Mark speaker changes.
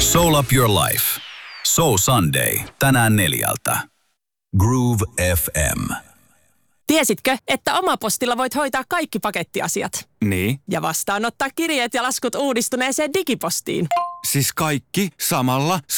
Speaker 1: Soul Up Your Life. Soul Sunday. Tänään 4:00. Groove FM.
Speaker 2: Tiesitkö, että Omapostilla voit hoitaa kaikki pakettiasiat?
Speaker 3: Niin.
Speaker 2: Ja vastaanottaa kirjeet ja laskut uudistuneeseen digipostiin.
Speaker 3: Siis kaikki samalla